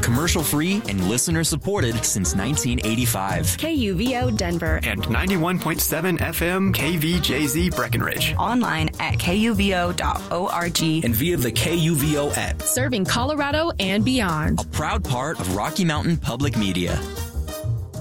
commercial-free and listener-supported since 1985. KUVO Denver. And 91.7 FM KVJZ Breckenridge. Online at kuvo.org. And via the KUVO app. Serving Colorado and beyond. A proud part of Rocky Mountain Public Media.